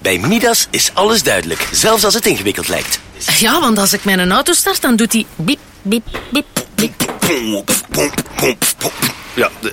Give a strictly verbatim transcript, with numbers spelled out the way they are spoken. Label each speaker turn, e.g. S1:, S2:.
S1: Bij Midas is alles duidelijk, zelfs als het ingewikkeld lijkt.
S2: Ja, want als ik mijn auto start, dan doet hij biep, biep, biep, biep.
S1: Ja,